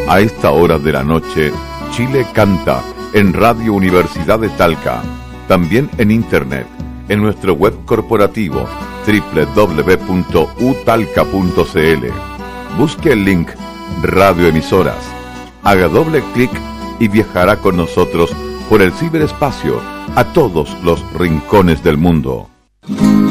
A esta hora de la noche, Chile canta en Radio Universidad de Talca. También en internet, en nuestro web corporativo www.utalca.cl. Busque el link Radio Emisoras. Haga doble clic y viajará con nosotros por el ciberespacio a todos los rincones del mundo.